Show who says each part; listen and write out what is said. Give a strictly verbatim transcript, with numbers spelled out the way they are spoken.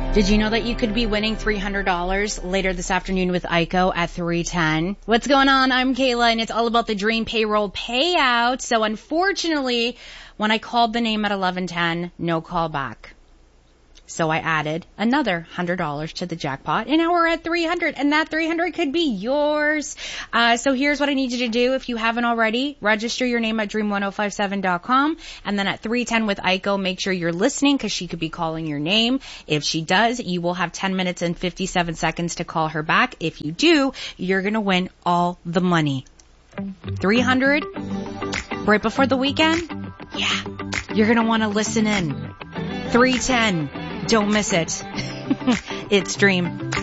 Speaker 1: Did you know that you could be winning three hundred dollars later this afternoon with Aiko at three ten? What's going on? I'm Kayla, and it's all about the Dream Payroll payout. So unfortunately, when I called the name at eleven ten, no call back. So I added another one hundred dollars to the jackpot, and now we're at three hundred, and that three hundred could be yours. Uh, so here's what I need you to do. If you haven't already, register your name at dream ten fifty-seven dot com, and then at three ten with Aiko, make sure you're listening because she could be calling your name. If she does, you will have ten minutes and fifty-seven seconds to call her back. If you do, you're going to win all the money. three hundred right before the weekend? Yeah, you're going to want to listen in. three ten. Don't miss it. It's Dream.